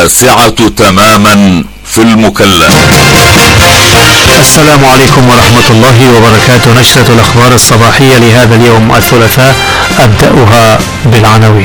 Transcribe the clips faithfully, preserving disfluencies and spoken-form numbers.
التاسعة تماما في المكلا. السلام عليكم ورحمة الله وبركاته. نشرة الأخبار الصباحية لهذا اليوم الثلاثاء، أبدأها بالعناوين.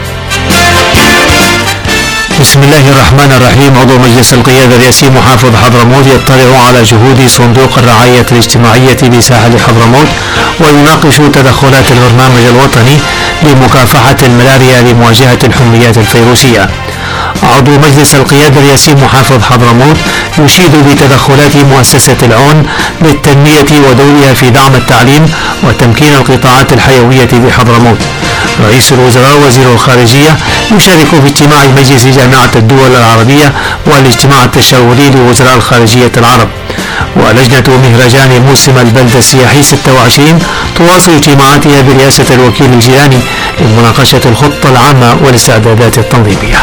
بسم الله الرحمن الرحيم. عضو مجلس القيادة الرئاسي محافظ حضرموت يطلع على جهود صندوق الرعاية الاجتماعية بساحل حضرموت ويناقش تدخلات البرنامج الوطني لمكافحة الملاريا لمواجهة الحميات الفيروسية. عضو مجلس القيادة الرئاسي محافظ حضرموت يشيد بتدخلات مؤسسة العون للتنمية ودورها في دعم التعليم وتمكين القطاعات الحيوية بحضرموت. رئيس الوزراء وزير الخارجية يشارك في اجتماع مجلس جامعة الدول العربية والاجتماع التشاوري لوزراء الخارجية العرب. ولجنة مهرجان موسم البلدة السياحي ستة وعشرين تواصل اجتماعاتها برئاسة الوكيل الجيلاني لمناقشة الخطة العامة والاستعدادات التنظيمية.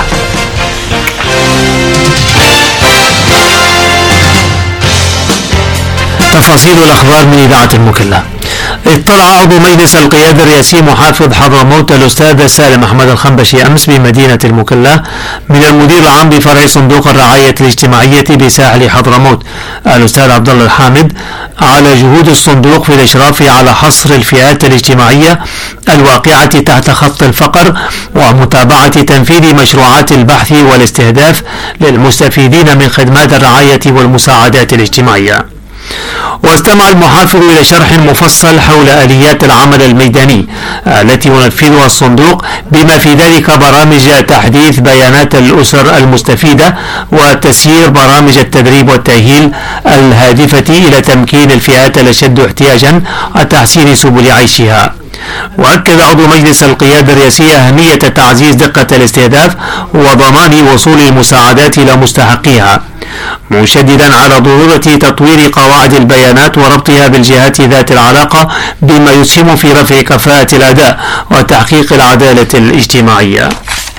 تفاصيل الأخبار من إذاعة المكلا. اطلع عضو مجلس القيادة الرئاسي محافظ حضرموت الأستاذ سالم أحمد الخنبشي أمس بمدينة المكلا من المدير العام بفرع صندوق الرعاية الاجتماعية بساحل حضرموت الأستاذ عبد الله الحامد على جهود الصندوق في الإشراف على حصر الفئات الاجتماعية الواقعة تحت خط الفقر ومتابعة تنفيذ مشروعات البحث والاستهداف للمستفيدين من خدمات الرعاية والمساعدات الاجتماعية. واستمع المحافظ إلى شرح مفصل حول آليات العمل الميداني التي ينفذها الصندوق بما في ذلك برامج تحديث بيانات الأسر المستفيدة وتسيير برامج التدريب والتأهيل الهادفة إلى تمكين الفئات الأشد احتياجا وتحسين سبل عيشها. وأكد عضو مجلس القيادة الرئاسية أهمية تعزيز دقة الاستهداف وضمان وصول المساعدات إلى مستحقيها، مشددا على ضرورة تطوير قواعد البيانات وربطها بالجهات ذات العلاقة بما يسهم في رفع كفاءة الأداء وتحقيق العدالة الاجتماعية.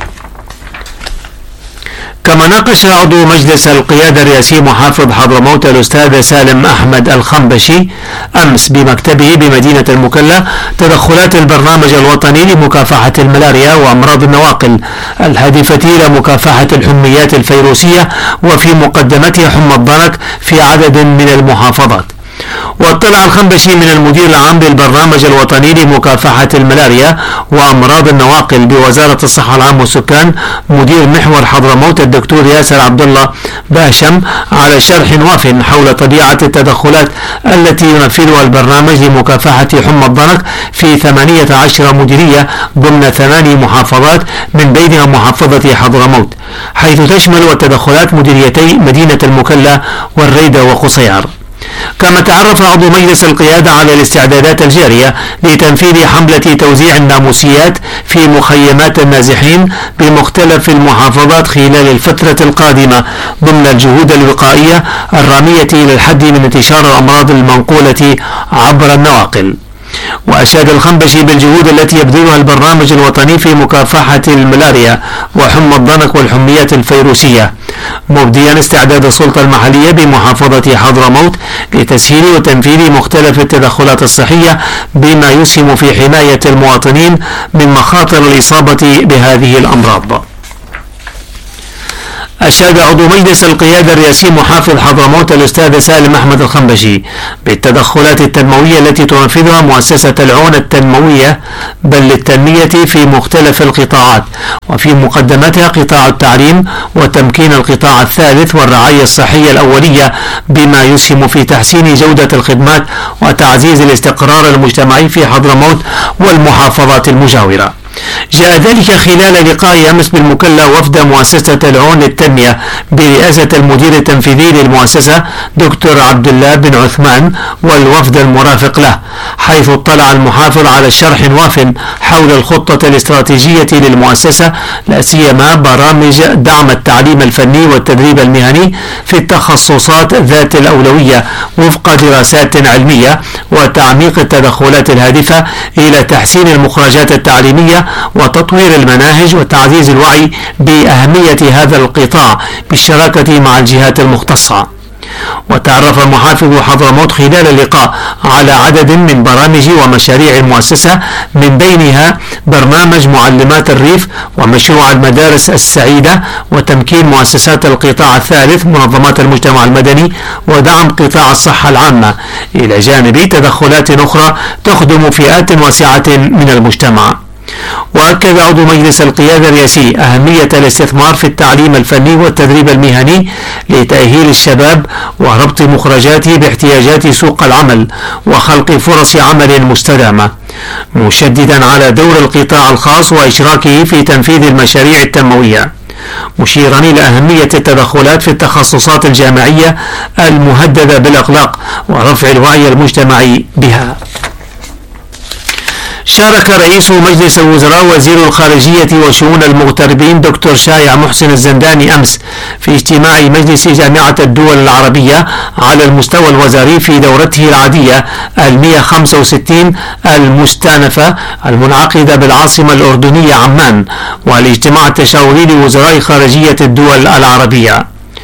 كما ناقش عضو مجلس القيادة الرئاسي محافظ حضرموت الأستاذ سالم أحمد الخنبشي أمس بمكتبه بمدينة المكلا تدخلات البرنامج الوطني لمكافحة الملاريا وأمراض النواقل الهادفة إلى مكافحة الحميات الفيروسية وفي مقدمتها حمى الضنك في عدد من المحافظات. واطلع الخنبشي من المدير العام للبرنامج الوطني لمكافحة الملاريا وأمراض النواقل بوزارة الصحة العامة والسكان مدير محور حضرموت الدكتور ياسر عبد الله باشم على شرح واف حول طبيعة التدخلات التي ينفذها البرنامج لمكافحة حمى الضنك في ثمانية عشر مديرية ضمن ثماني محافظات من بينها محافظة حضرموت، حيث تشمل التدخلات مديريتي مدينة المكلا والريدة وقصيعر. كما تعرف عضو مجلس القيادة على الاستعدادات الجارية لتنفيذ حملة توزيع الناموسيات في مخيمات النازحين بمختلف المحافظات خلال الفترة القادمة ضمن الجهود الوقائية الرامية إلى الحد من انتشار الأمراض المنقولة عبر النواقل. وأشاد الخنبشي بالجهود التي يبذلها البرنامج الوطني في مكافحة الملاريا وحمى الضنك والحميات الفيروسية، مبديا استعداد السلطة المحلية بمحافظة حضرموت لتسهيل وتنفيذ مختلف التدخلات الصحية بما يسهم في حماية المواطنين من مخاطر الإصابة بهذه الأمراض. أشاد عضو مجلس القيادة الرئاسي محافظ حضرموت الأستاذ سالم أحمد الخنبشي بالتدخلات التنموية التي تنفذها مؤسسة العون التنموية بل للتنمية في مختلف القطاعات وفي مقدمتها قطاع التعليم وتمكين القطاع الثالث والرعاية الصحية الأولية بما يسهم في تحسين جودة الخدمات وتعزيز الاستقرار المجتمعي في حضرموت والمحافظات المجاورة. جاء ذلك خلال لقاء أمس بالمكلا وفد مؤسسة العون للتنمية برئاسة المدير التنفيذي للمؤسسة دكتور عبد الله بن عثمان والوفد المرافق له، حيث اطلع المحافظ على شرح واف حول الخطة الاستراتيجية للمؤسسة لا سيما برامج دعم التعليم الفني والتدريب المهني في التخصصات ذات الأولوية وفق دراسات علمية وتعميق التدخلات الهادفة إلى تحسين المخرجات التعليمية وتطوير المناهج وتعزيز الوعي بأهمية هذا القطاع بالشراكة مع الجهات المختصة. وتعرف محافظ حضرموت خلال اللقاء على عدد من برامج ومشاريع المؤسسة، من بينها برنامج معلمات الريف ومشروع المدارس السعيدة وتمكين مؤسسات القطاع الثالث منظمات المجتمع المدني ودعم قطاع الصحة العامة، إلى جانب تدخلات أخرى تخدم فئات واسعة من المجتمع. وأكد عضو مجلس القيادة الرئاسي أهمية الاستثمار في التعليم الفني والتدريب المهني لتأهيل الشباب وربط مخرجاته باحتياجات سوق العمل وخلق فرص عمل مستدامة، مشددا على دور القطاع الخاص وإشراكه في تنفيذ المشاريع التنموية، مشيرا إلى أهمية التدخلات في التخصصات الجامعية المهددة بالإغلاق ورفع الوعي المجتمعي بها. شارك رئيس مجلس الوزراء وزير الخارجية وشؤون المغتربين دكتور شايع محسن الزنداني أمس في اجتماع مجلس جامعة الدول العربية على المستوى الوزاري في دورته العادية المئة وخمسة وستين المستأنفة المنعقدة بالعاصمة الأردنية عمان، والاجتماع التشاوري لوزراء خارجية الدول العربية.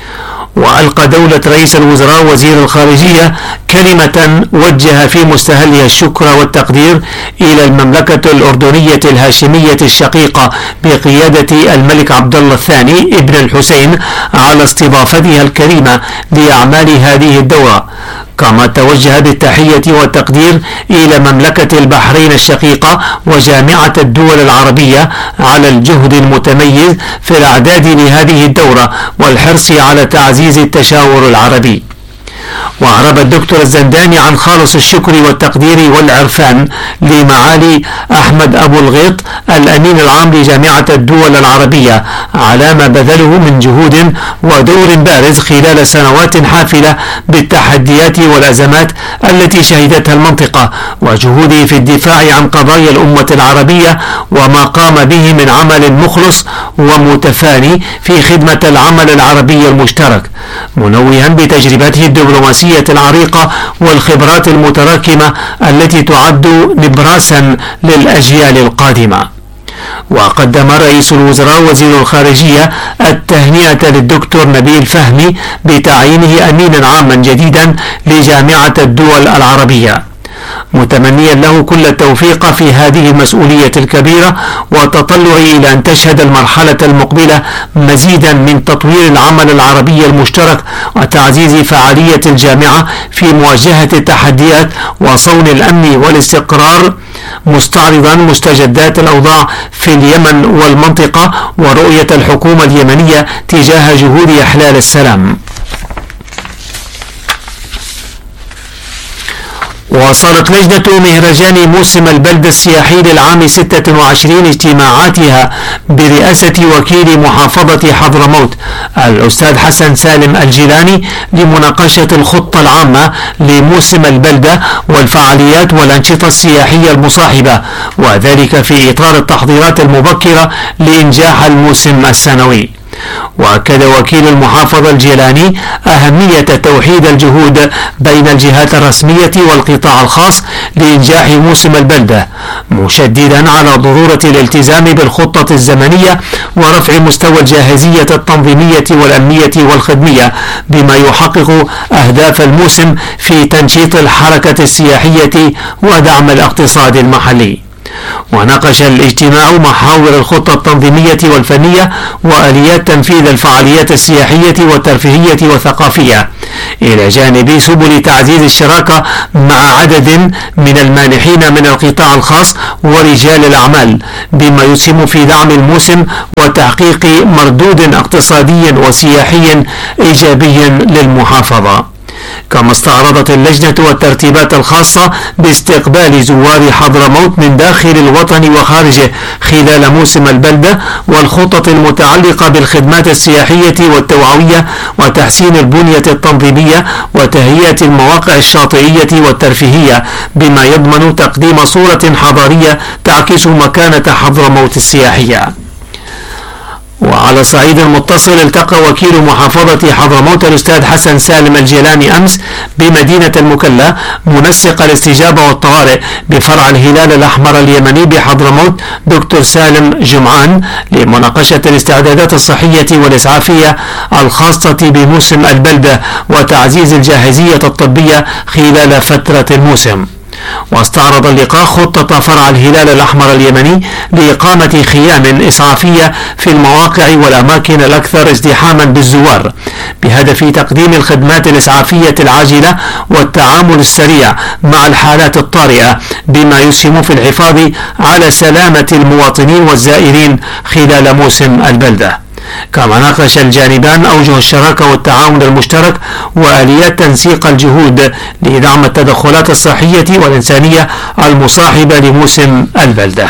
وألقى دولة رئيس الوزراء وزير الخارجية كلمة وجه في مستهلها الشكر والتقدير إلى المملكة الأردنية الهاشمية الشقيقة بقيادة الملك عبد الله الثاني ابن الحسين على استضافتها الكريمة لأعمال هذه الدورة، كما توجه بالتحية والتقدير إلى مملكة البحرين الشقيقة وجامعة الدول العربية على الجهد المتميز في الإعداد لهذه الدورة والحرص على تعزيز التشاور العربي. وأعرب الدكتور الزنداني عن خالص الشكر والتقدير والعرفان لمعالي أحمد أبو الغيط الأمين العام لجامعة الدول العربية على ما بذله من جهود ودور بارز خلال سنوات حافلة بالتحديات والأزمات التي شهدتها المنطقة، وجهوده في الدفاع عن قضايا الأمة العربية وما قام به من عمل مخلص ومتفاني في خدمة العمل العربي المشترك، منوها بتجربته الدبلوماسية العريقة والخبرات المتراكمة التي تعد نبراسا للأجيال القادمة. وقدم رئيس الوزراء وزير الخارجية التهنئة للدكتور نبيل فهمي بتعيينه أمينا عاما جديدا لجامعة الدول العربية، متمنيا له كل التوفيق في هذه المسؤولية الكبيرة، وتطلع إلى أن تشهد المرحلة المقبلة مزيدا من تطوير العمل العربي المشترك وتعزيز فعالية الجامعة في مواجهة التحديات وصون الأمن والاستقرار، مستعرضا مستجدات الأوضاع في اليمن والمنطقة ورؤية الحكومة اليمنية تجاه جهود إحلال السلام. واصلت لجنة مهرجان موسم البلد السياحي للعام ستة وعشرين اجتماعاتها برئاسة وكيل محافظة حضرموت الأستاذ حسن سالم الجيلاني لمناقشة الخطة العامة لموسم البلدة والفعاليات والأنشطة السياحية المصاحبة، وذلك في إطار التحضيرات المبكرة لإنجاح الموسم السنوي. وأكد وكيل المحافظة الجيلاني أهمية توحيد الجهود بين الجهات الرسمية والقطاع الخاص لإنجاح موسم البلدة، مشددا على ضرورة الالتزام بالخطة الزمنية ورفع مستوى الجاهزية التنظيمية والأمنية والخدمية بما يحقق أهداف الموسم في تنشيط الحركة السياحية ودعم الاقتصاد المحلي. وناقش الاجتماع محاور الخطة التنظيمية والفنية وآليات تنفيذ الفعاليات السياحية والترفيهية والثقافية، إلى جانب سبل تعزيز الشراكة مع عدد من المانحين من القطاع الخاص ورجال الأعمال، بما يسهم في دعم الموسم وتحقيق مردود اقتصادي وسياحي إيجابي للمحافظة. كما استعرضت اللجنة والترتيبات الخاصة باستقبال زوار حضرموت من داخل الوطن وخارجه خلال موسم البلدة والخطط المتعلقة بالخدمات السياحية والتوعوية وتحسين البنية التنظيمية وتهيئة المواقع الشاطئية والترفيهية، بما يضمن تقديم صورة حضارية تعكس مكانة حضرموت السياحية. وعلى وعلى صعيد متصل، التقى وكيل محافظة حضرموت الأستاذ حسن سالم الجيلاني أمس بمدينة المكلا منسق الاستجابة والطوارئ بفرع الهلال الأحمر اليمني بحضرموت دكتور سالم جمعان لمناقشة الاستعدادات الصحية والإسعافية الخاصة بموسم البلدة وتعزيز الجاهزية الطبية خلال فترة الموسم. واستعرض اللقاء خطة فرع الهلال الأحمر اليمني لإقامة خيام إسعافية في المواقع والأماكن الأكثر ازدحاما بالزوار بهدف تقديم الخدمات الإسعافية العاجلة والتعامل السريع مع الحالات الطارئة بما يسهم في الحفاظ على سلامة المواطنين والزائرين خلال موسم البلدة. كما ناقش الجانبان أوجه الشراكة والتعاون المشترك وآليات تنسيق الجهود لدعم التدخلات الصحية والإنسانية المصاحبة لموسم البلدة.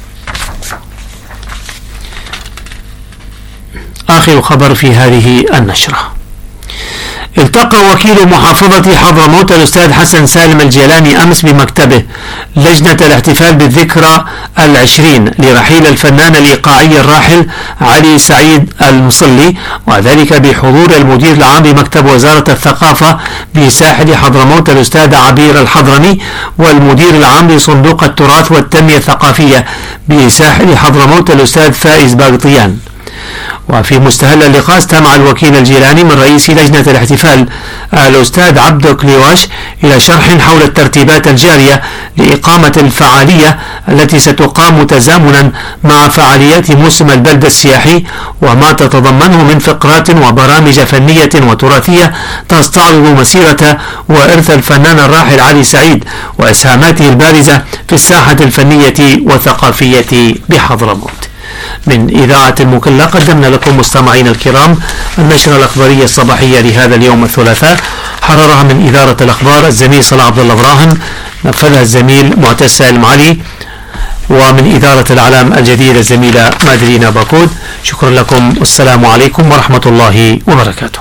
آخر خبر في هذه النشرة، التقى وكيل محافظة حضرموت الأستاذ حسن سالم الجيلاني أمس بمكتبه لجنة الاحتفال بالذكرى العشرين لرحيل الفنان الإيقاعي الراحل علي سعيد المصلي، وذلك بحضور المدير العام بمكتب وزارة الثقافة بساحل حضرموت الأستاذ عبير الحضرمي، والمدير العام لصندوق التراث والتنمية الثقافية بساحل حضرموت الأستاذ فائز باقطيان. وفي مستهل اللقاء استمع الوكيل الجيلاني من رئيس لجنة الاحتفال الأستاذ عبدو كليواش إلى شرح حول الترتيبات الجارية لإقامة الفعالية التي ستقام تزامنا مع فعاليات موسم البلدة السياحي، وما تتضمنه من فقرات وبرامج فنية وتراثية تستعرض مسيرة وإرث الفنان الراحل علي سعيد وإسهاماته البارزة في الساحة الفنية والثقافية بحضرموت. من إذاعة المكلا قدمنا لكم مستمعين الكرام النشرة الأخبارية الصباحية لهذا اليوم الثلاثاء، حررها من إدارة الأخبار الزميل صلاح عبد الله براهن، نفذها الزميل معتز سالم علي، ومن إدارة الإعلام الجديدة الزميلة مادرينا باكود. شكرا لكم والسلام عليكم ورحمة الله وبركاته.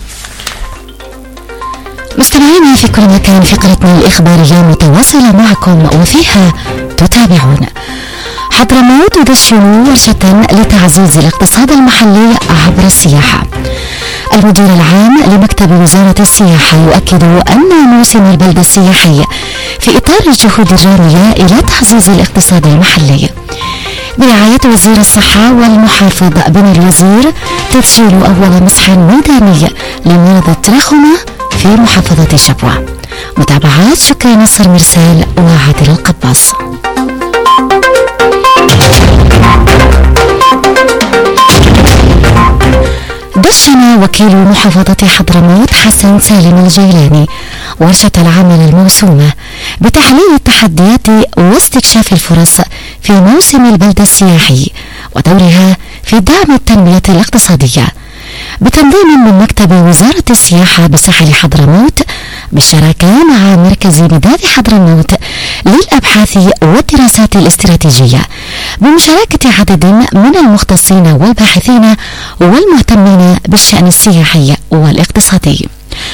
مستمعينا في كل مكان، فقرتنا الإخبارية متواصلة معكم وفيها تتابعون: حضرموت تدشن ورشة لتعزيز الاقتصاد المحلي عبر السياحة. المدير العام لمكتب وزارة السياحة يؤكد أن موسم البلدة السياحي في إطار الجهود الرامية إلى تعزيز الاقتصاد المحلي. برعاية وزير الصحة والمحافظ بن الوزير تدشين أول مسح ميداني لمرض التراخوما في محافظة شبوة. متابعات شكري نصر مرسال وعادل القباص. دشن وكيل محافظة حضرموت حسن سالم الجيلاني ورشة العمل الموسومة بتحليل التحديات واستكشاف الفرص في موسم البلدة السياحي ودورها في دعم التنمية الاقتصادية، بتنظيم من مكتب وزارة السياحة بساحل حضرموت بالشراكة مع مركز مداد حضرموت للأبحاث والدراسات الاستراتيجية، بمشاركة عدد من المختصين والباحثين والمهتمين بالشأن السياحي والاقتصادي.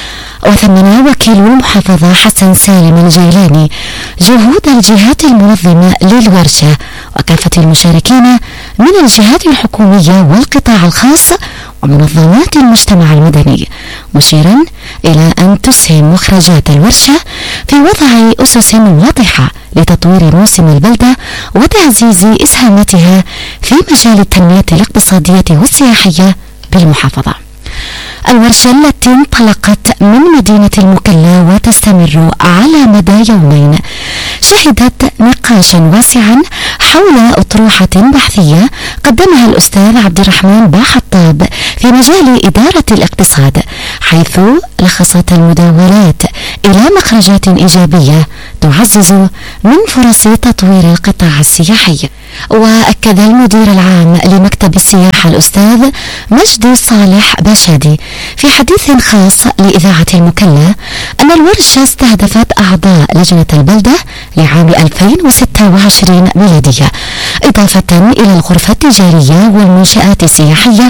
وثمن وكيل المحافظة حسن سالم الجيلاني جهود الجهات المنظمة للورشة وكافة المشاركين من الجهات الحكومية والقطاع الخاص ومنظمات المجتمع المدني، مشيرا إلى أن تسهم مخرجات الورشة في وضع أسس واضحة لتطوير موسم البلدة وتعزيز إسهاماتها في مجال التنمية الاقتصادية والسياحية بالمحافظة. الورشة التي انطلقت من مدينة المكلا وتستمر على مدى يومين شهدت نقاشا واسعا حول أطروحة بحثية قدمها الأستاذ عبد الرحمن باحطاب في مجال إدارة الاقتصاد، حيث لخصت المداولات إلى مخرجات إيجابية تعزز من فرص تطوير القطاع السياحي. وأكد المدير العام لمكتب السياحة الأستاذ مجدي صالح باشادي في حديث خاص لإذاعة المكلا أن الورشة استهدفت أعضاء لجنة البلدة لعام ألفين وستة وعشرين ميلادية، إضافة إلى الغرفة التجارية والمنشآت السياحية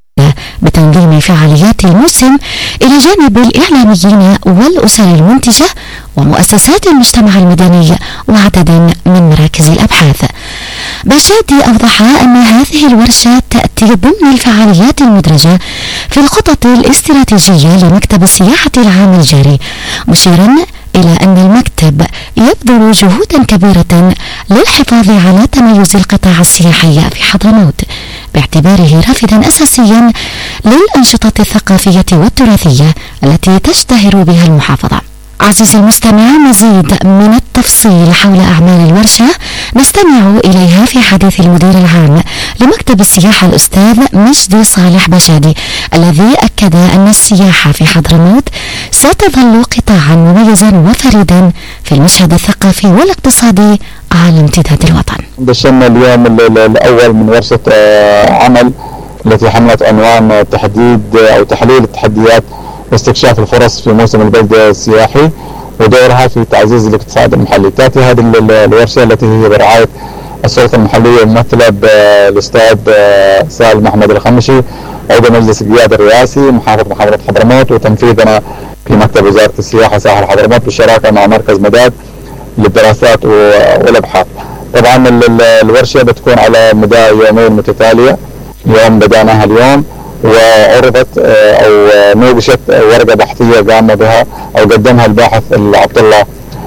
بتنظيم فعاليات الموسم إلى جانب الإعلاميين والأسر المنتجة ومؤسسات المجتمع المدني وعدد من مراكز الأبحاث. بشادي أوضح أن هذه الورشة تأتي ضمن الفعاليات المدرجة في الخطط الاستراتيجية لمكتب السياحة العام الجاري، مشيرا إلى أن المكتب يبذل جهودا كبيرة للحفاظ على تميز القطاع السياحي في حضرموت، باعتباره رافدا أساسيا للأنشطة الثقافية والتراثية التي تشتهر بها المحافظة. عزيزي المستمع، مزيد من التفصيل حول أعمال الورشة نستمع إليها في حديث المدير العام لمكتب السياحة الأستاذ مجدي صالح بشادي، الذي أكد أن السياحة في حضرموت ستظل قطاعا مميزا وفريدا في المشهد الثقافي والاقتصادي على امتداد الوطن. دشنا اليوم الأول من ورشة عمل التي حملت عنوان تحديد أو تحليل التحديات واستكشاف الفرص في موسم البلد السياحي ودورها في تعزيز الاقتصاد المحلي. تأتي هذه الورشة التي هي برعاية السلطة المحلية الممثلة بالأستاذ سالم أحمد الخمبشي عضو مجلس القيادة الرئاسي محافظة محافظة حضرموت، وتنفيذنا في مكتب وزارة السياحة ساحل حضرموت بالشراكة مع مركز مداد للدراسات والأبحاث. طبعا الورشة بتكون على مدى يومين متتالية، يوم بدأناها اليوم وعرضت او نوقشت ورقه بحثيه قام بها او قدمها الباحث عبد الله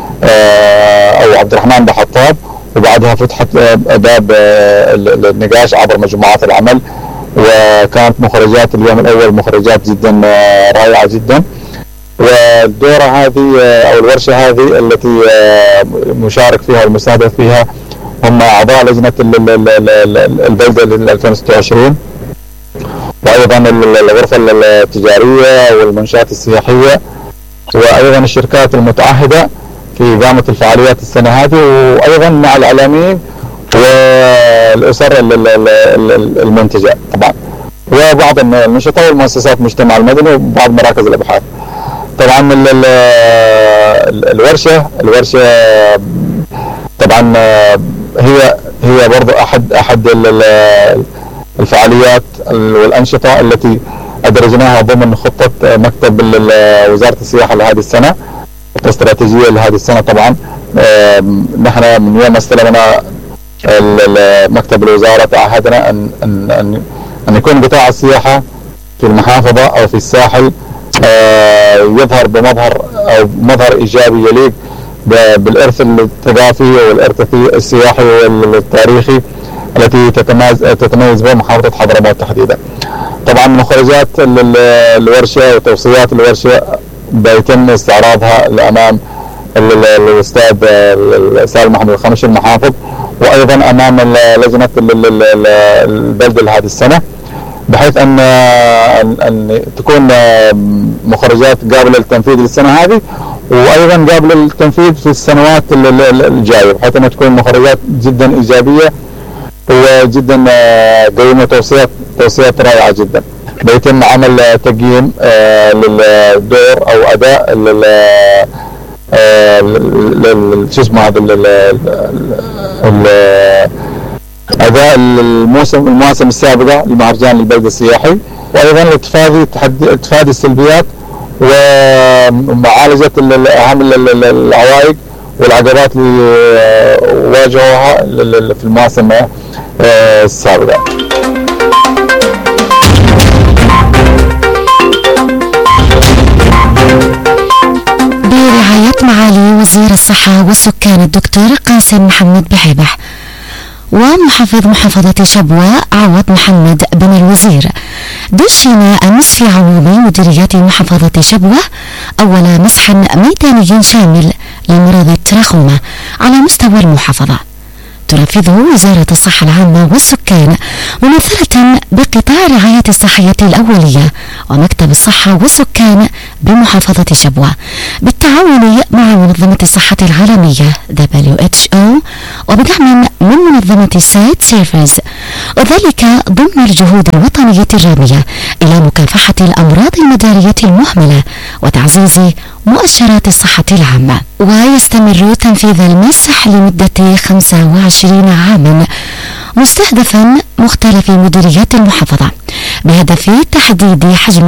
او عبد الرحمن بحطاب، وبعدها فتحت باب النقاش عبر مجموعات العمل، وكانت مخرجات اليوم الاول مخرجات جدا رائعه جدا. والدوره هذه او الورشه هذه التي مشارك فيها والمستهدف فيها هم اعضاء لجنه البلده ألفين وستة وعشرين، وأيضا الغرفة التجارية والمنشآت السياحية، وأيضا الشركات المتعهدة في إقامة الفعاليات السنة هذه، وأيضا مع الإعلاميين والأسر المنتجة طبعا، وبعض النشطاء والمؤسسات المجتمع المدني وبعض مراكز الأبحاث. طبعا الورشة الورشة طبعا هي هي برضو أحد أحد الفعاليات والأنشطة التي أدرجناها ضمن خطة مكتب وزارة السياحة لهذه السنة، الاستراتيجية لهذه السنة. طبعا نحن من يوم استلمنا مكتب الوزارة تعهدنا أن أن أن, أن يكون قطاع السياحة في المحافظة أو في الساحل يظهر بمظهر أو مظهر إيجابي يليق بالإرث الثقافي والإرث السياحي والتاريخي التي تتميز تتميز بها محافظة حضرموت تحديدا. طبعا مخرجات الورشة وتوصيات الورشة بيتم استعراضها لأمام الأستاذ سالم أحمد الخمبشي المحافظ، وأيضا أمام لجنة البلدة لهذه السنة، بحيث أن أن تكون مخرجات قابلة للتنفيذ للسنة هذه، وأيضا قابلة للتنفيذ في السنوات الجاية، بحيث أن تكون مخرجات جدا إيجابية وجدا قيمة توصيات توصيات رائعة جدا. بيتم عمل تقييم للدور أو أداء شو اسمه هذا أداء الموسم المواسم السابقة لمهرجان البلد السياحي، وأيضا التفادي تفادي السلبيات ومعالجة أهم العوائق والعقبات اللي واجهوها في المواسم السابقة. برعاية معالي وزير الصحة والسكان الدكتور قاسم محمد بحيبح ومحافظ محافظة شبوة عوض محمد بن الوزير، دشن أمس في عموم مديريات محافظة شبوة أول مسح ميداني شامل لمرض التراخومة على مستوى المحافظة، تنفذه وزارة الصحة العامة والسكان ممثلة بقطاع الرعاية الصحية الأولية ومكتب الصحة والسكان بمحافظة شبوة بالتعاون مع منظمة الصحة العالمية دبليو إتش أو وبدعم من منظمة سايت سيرفيس، وذلك ضمن الجهود الوطنية الرامية إلى مكافحة الأمراض المدارية المهملة وتعزيز مؤشرات الصحة العامة. ويستمر تنفيذ المسح لمدة خمسة وعشرين عاما مستهدفا مختلف مديريات المحافظة بهدف تحديد حجم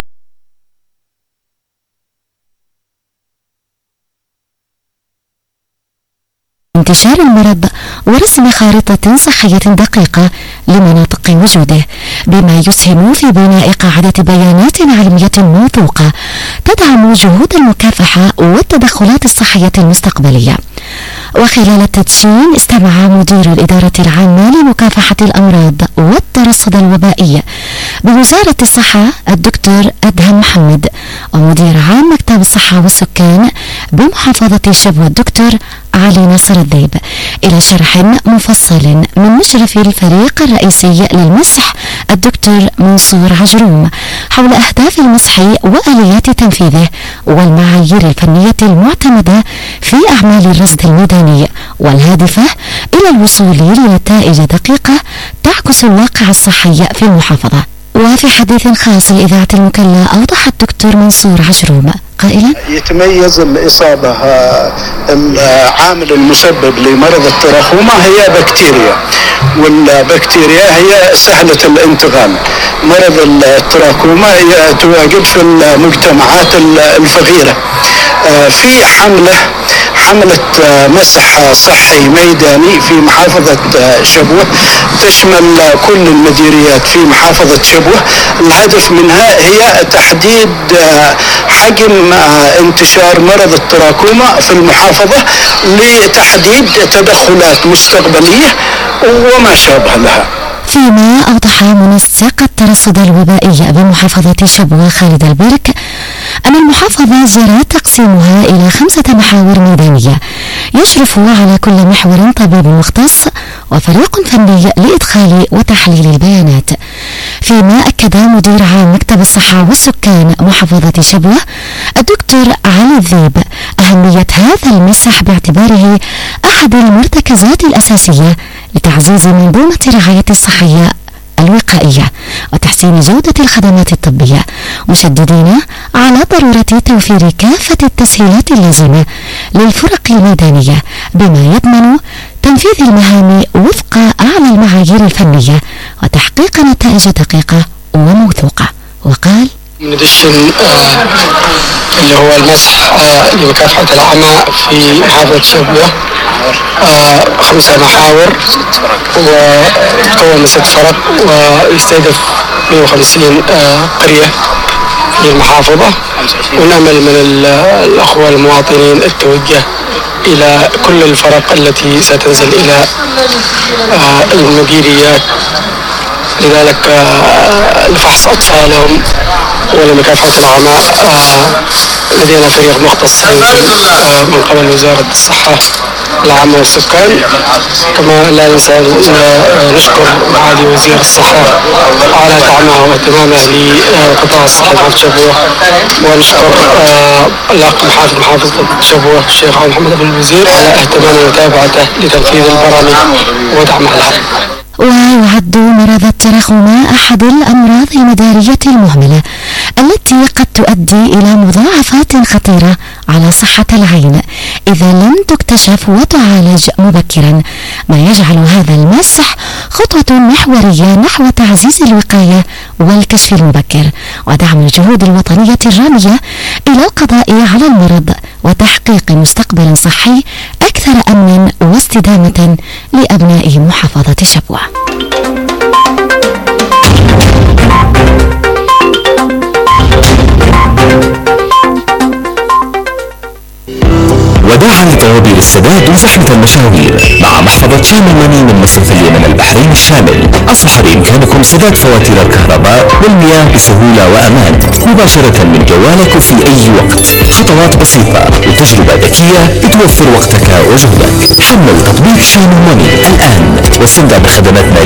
انتشار المرض ورسم خارطة صحية دقيقة لمناطق وجوده، بما يسهم في بناء قاعدة بيانات علمية موثوقة تدعم جهود المكافحة والتدخلات الصحية المستقبلية. وخلال التدشين استمع مدير الإدارة العامة لمكافحة الأمراض والترصد الوبائي بوزارة الصحة الدكتور أدهم محمد، ومدير عام مكتب الصحة والسكان بمحافظة شبوة الدكتور علي ناصر الذيب، إلى شرح مفصل من مشرف الفريق الرئيسي للمسح الدكتور منصور عجروم حول أهداف المسح وآليات تنفيذه والمعايير الفنية المعتمدة في أعمال الرصد الميداني والهادفة إلى الوصول لنتائج دقيقة تعكس الواقع الصحي في المحافظة. وفي حديث خاص لإذاعة المكلا أوضح الدكتور منصور عجروم قائلا: يتميز الإصابة العامل المسبب لمرض التراخوما هي بكتيريا، والبكتيريا هي سهلة الانتقال. مرض التراكوما تواجد في المجتمعات الفقيرة. في حملة حملة مسح صحي ميداني في محافظة شبوة تشمل كل المديريات في محافظة شبوة. الهدف منها هي تحديد حجم انتشار مرض التراكوما في المحافظة لتحديد تدخلات مستقبلية وما شابه لها. فيما أوضح منسق الترصد الوبائي بمحافظة شبوة خالد البرك أن المحافظة جرى تقسيمها إلى خمسة محاور ميدانية يشرف على كل محور طبيب مختص وفريق فني لإدخال وتحليل البيانات. فيما أكد مدير عام مكتب الصحة والسكان محافظة شبوة الدكتور علي الذيب أهمية هذا المسح باعتباره أحد المرتكزات الأساسية لتعزيز منظومة الرعاية الصحية الوقائية وتحسين جودة الخدمات الطبية، مشددين على ضرورة توفير كافة التسهيلات اللازمة للفرق الميدانية بما يضمن تنفيذ المهام وفق أعلى المعايير الفنية وتحقيق نتائج دقيقة وموثوقة. وقال: ندشن آه اللي هو المسح آه لمكافحة العمى في محافظة شبوة آه خمسة محاور وتكون من ست فرق ويستهدف مئة وخمسين آه قرية في المحافظة، ونأمل من الأخوة المواطنين التوجه إلى كل الفرق التي ستنزل إلى آه المديريات، لذلك آه لفحص أطفالهم ولمكافحة العمى. آه لدينا فريق مختص آه من قبل وزارة الصحة العامة والسكان. كما لا ننسى نشكر معالي وزير الصحة على دعمه واهتمامه لقطاع الصحة في شبوة، ونشكر آه الأخ محافظ محافظة شبوة الشيخ عبد محمد بن الوزير على اهتمامه ومتابعته لتنفيذ البرامج ودعمها لها. ويعد مرض التراخوما أحد الأمراض المدارية المهملة التي قد تؤدي إلى مضاعفات خطيرة على صحة العين إذا لم تكتشف وتعالج مبكرا، ما يجعل هذا المسح خطوة محورية نحو تعزيز الوقاية والكشف المبكر ودعم الجهود الوطنية الرامية إلى القضاء على المرض وتحقيق مستقبل صحي أكثر أمنا واستدامة لأبناء محافظة شبوة. وداعا لطوابير السداد وزحمة المشاوير مع محفظة شامل ماني من مصرف اليمن البحرين الشامل. أصبح بإمكانكم سداد فواتير الكهرباء والمياه بسهولة وأمان مباشرة من جوالك وفي أي وقت. خطوات بسيطة وتجربة ذكية بتوفر وقتك وجهدك. حمل تطبيق شامل ماني الآن واستمتع بخدماتنا